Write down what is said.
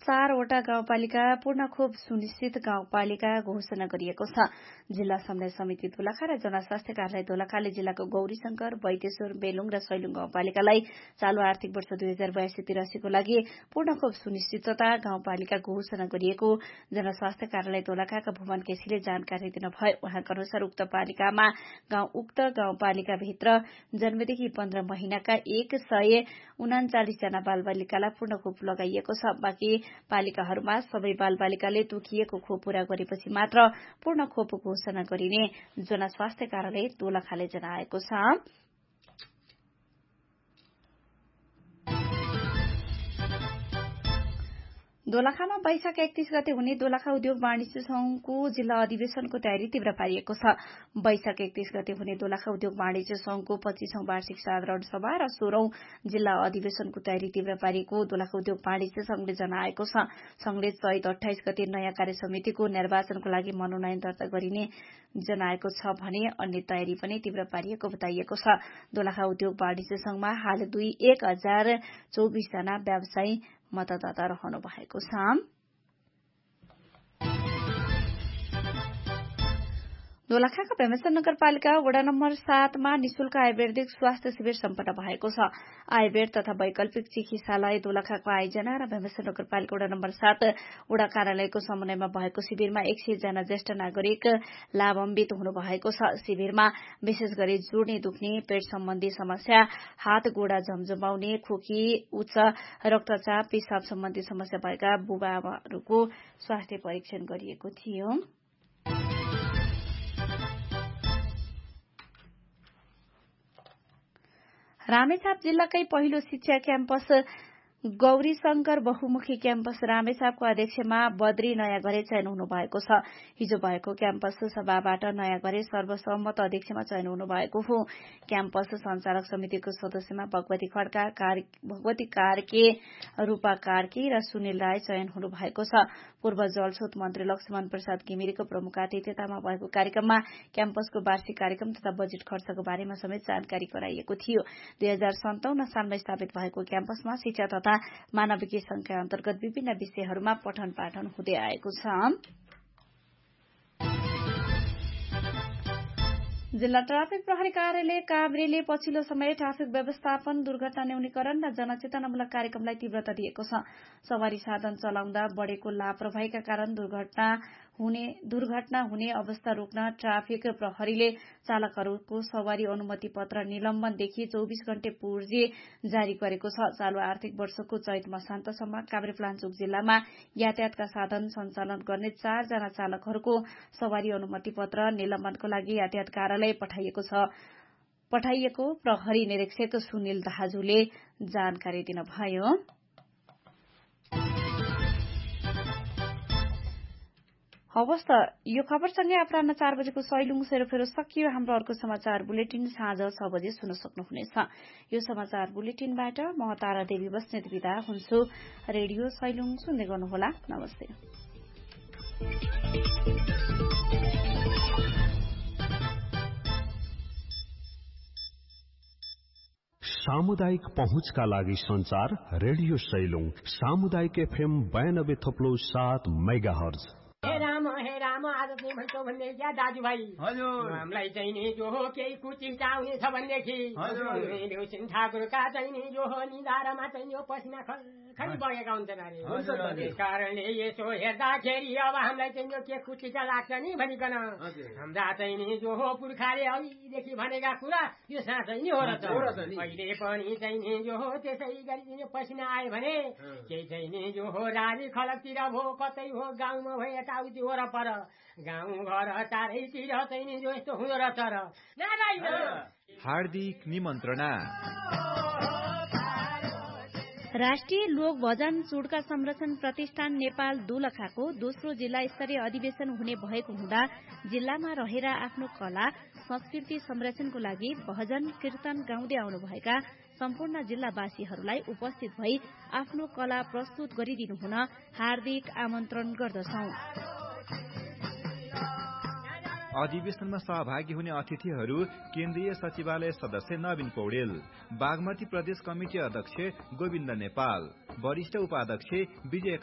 4वटा गाउँपालिका पूर्ण खोप सुनिश्चित गाउँपालिका घोषणा गरिएको छ। जिल्ला समन्वय समिति दोलखा र जनस्वास्थ्य कार्यालय दोलखाले जिल्लाको गौरीशंकर, बैतेश्वर, बेलुङ र सैलुङ गाउँपालिकालाई चालू आर्थिक वर्ष 2082-83 को लागि पूर्ण खोप सुनिश्चितता गाउँपालिका घोषणा गरिएको जनस्वास्थ्य कार्यालय दोलखाका भुवन केसीले जानकारी दिनुभयो। उहाँका अनुसार उक्त गाउँपालिकाभित्र जन्मेदेखि 15 महिनाका 139 जना बालबालिकालाई पूर्ण खोप लगाइएको छ। बाँकी पालिकाहरूमा सबै बालबालिकाले तोकिएको खोप पूरा गरेपछि मात्र पूर्ण खोप घोषणा गरिने जनस्वास्थ्य कार्यालय दोलखाले जनाएको छ। दोलखामा वैशाख 31 गते हुने दोलखा उद्योग वाणिज्य संघको जिल्ला अधिवेशनको तयारी तीव्र पारिएको छ। वैशाख 31 गते हुने दोलखा उद्योग वाणिज्य संघको 25औं वार्षिक साधारण सभा र 16औं जिल्ला अधिवेशनको तयारी तीव्र पारिएको दोलखा उद्योग वाणिज्य संघले जनाएको छ। संघले चैत 28 गते नयाँ कार्य समितिको निर्वाचनको लागि मनोनयन दर्ता गरिने जनाएको छ भने अन्य तयारी पनि तीव्र पारिएको बताइएको छ। दोलखा उद्योग वाणिज्य संघमा हाल 1024 जना व्यवसायी मतदाता रहनु भएको छ। दोलखाका भेमेश्वर नगरपालिका वडा नम्बर 7 मा निशुल्क आयुर्वेदिक स्वास्थ्य शिविर सम्पन्न भएको छ। आयुर्वेद तथा वैकल्पिक चिकित्सालय दोलखाको आयोजना र भेमेश्वर नगरपालिका वडा नम्बर 7 वडा कार्यालयको समन्वयमा भएको शिविरमा 100 जना ज्येष्ठ नागरिक लाभान्वित हुनु भएको छ। शिविरमा विशेष गरी जोड्ने दुख्ने, पेट सम्बन्धी समस्या, हात गोडा झमझमाउने, खोकी, उच्च रक्तचाप, पिसाब सम्बन्धी समस्या भएका बुबाआमाहरूको स्वास्थ्य परीक्षण गरिएको थियो। रामेछाप जिल्लाकै पहिलो शिक्षा क्याम्पस गौरीशंकर बहुमुखी क्याम्पस रामेछापको अध्यक्षमा बद्री नयाँ घरे चयन हुनु भएको छ। हिजो भएको क्याम्पस सभाबाट नयाँ घरे सर्वसम्मत अध्यक्षमा चयन हुनु भएको हो। क्याम्पस संचालक समितिको सदस्यमा भगवती खड्का, भगवती कार्के, रूपा कार्के र सुनिल राय चयन हुनु भएको छ। पूर्व जलस्रोत मन्त्री लक्ष्मण प्रसाद घिमिरेको प्रमुख अतिथितामा भएको कार्यक्रममा क्याम्पसको वार्षिक कार्यक्रम तथा बजेट खर्चको बारेमा समेत जानकारी गराइएको थियो। 2057 सालमा स्थापित भएको क्याम्पसमा शिक्षा तथा मानविकी संघका अन्तर्गत विभिन्न विषयहरूमा पठन पाठन हुँदै आएको छ। जिल्ला ट्राफिक प्रहरी कार्यालय काभ्रेले पछिल्लो समय ट्राफिक व्यवस्थापन, दुर्घटना न्यूनीकरण र जनचेतनामूलक कार्यक्रमलाई तीव्रता दिएको छ। सवारी साधन चलाउँदा बढ़ेको लापरवाहीका कारण दुर्घटना हुने अवस्था रोक्न ट्राफिक प्रहरीले चालकहरूको सवारी अनुमति पत्र निलम्बनदेखि 24 घण्टे पूर्जी जारी गरेको छ। चालू आर्थिक वर्षको चैत मसान्तसम्म काभ्रेपलाञ्चोक जिल्लामा यातायातका साधन सञ्चालन गर्ने 4 जना चालकहरूको सवारी अनुमति पत्र निलम्बनको लागि यातायात कार्यालय पठाइएको प्रहरी निरीक्षक सुनिल दाजुले जानकारी दिनुभयो। हवस् त यो खबरसँगै अपराह्न 4 बजेको सैलुङ सेरोफेरो सकियो। हाम्रो अर्को समाचार बुलेटिन साँझ 6 बजे सुन्न सक्नुहुनेछ। यो समाचार बुलेटिनबाट म तारा देवी बस्नेत बिदा हुन्छु। रेडियो सैलुङ सुन्दै गर्नुहोला। नमस्ते। सामुदायिक पहुँचका लागि संचार रेडियो सैलुङ सामुदायिक FM 92.7 मेगाहर्ज। हे राम आज चाहिँ भन्छौ भन्ने क्या दाजुभाइ हजुर हामीलाई चाहिँ नि जो हो केही कुचिन्ता हुनेछ भनेदेखि हजुर ठाकुरका चाहिँ नि जो हो निधारमा चाहिँ यो पसिना खरी बगेका हुन्छन् अरे त्यस कारणले यसो हेर्दाखेरि अब हामीलाई चाहिँ यो के कुचिन्ता लाग्छ नि भनिकन हाम्रा चाहिँ नि जो हो पुर्खाले अहिलेदेखि भनेका कुरा यो साँच्चै नि हो र अहिले पनि चाहिँ नि जो हो त्यसै गरी पसिना आयो भने केही चाहिँ नि जो हो राजी खलकतिर भो कतै हो गाउँमा भए यताउति वरपर गाउँ घर चारैतिर चाहिँ नि जो यस्तो हुँदो रहेछ र हार्दिक निमन्त्रणा। राष्ट्रिय लोक भजन चुड्का संरक्षण प्रतिष्ठान नेपाल दोलखाको दोस्रो जिल्ला स्तरीय अधिवेशन हुने भएको हुँदा जिल्लामा रहेर आफ्नो कला संस्कृति संरक्षणको लागि भजन कीर्तन गाउँदै आउनुभएका सम्पूर्ण जिल्लावासीहरूलाई उपस्थित भई आफ्नो कला प्रस्तुत गरिदिनु हुन हार्दिक आमन्त्रण गर्दछौं। अधिवेशनमा सहभागी हुने अतिथिहरू केन्द्रीय सचिवालय सदस्य नवीन पौडेल, बागमती प्रदेश कमिटी अध्यक्ष गोविन्द नेपाल, वरिष्ठ उपाध्यक्ष विजय